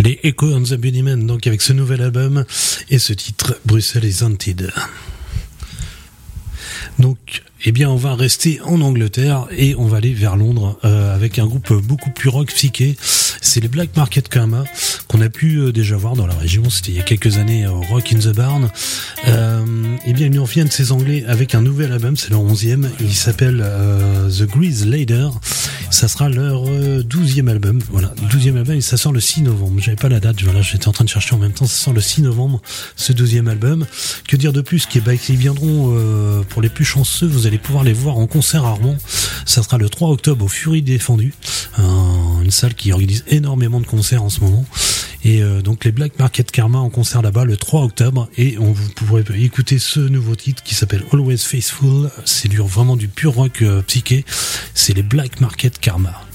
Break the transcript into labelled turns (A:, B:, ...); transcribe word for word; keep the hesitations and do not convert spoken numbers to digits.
A: Les Echo and the Bunnymen, donc avec ce nouvel album et ce titre Bruxelles is Haunted. Donc, eh bien, on va rester en Angleterre et on va aller vers Londres euh, avec un groupe beaucoup plus rock psyché. C'est les Black Market Karma qu'on a pu euh, déjà voir dans la région. C'était il y a quelques années au Rock in the Barn. Euh, eh bien, ils nous reviennent ces Anglais avec un nouvel album. C'est leur onzième. Il s'appelle euh, The Grease Lader. Ça sera leur euh, douzième album. Voilà, douzième album et ça sort le six novembre. J'avais pas la date. Voilà, j'étais en train de chercher en même temps. Ça sort le six novembre, ce douzième album. Que dire de plus? Qui, bah, ils viendront euh, pour les plus chanceux. Vous allez pouvoir les voir en concert rarement. Ça sera le trois octobre au Fury Défendu, un, une salle qui organise énormément de concerts en ce moment. Et euh, donc les Black Market Karma en concert là-bas le trois octobre. Et on vous pourrez écouter ce nouveau titre qui s'appelle Always Faithful. C'est du, vraiment du pur rock euh, psyché. C'est les Black Market Karma.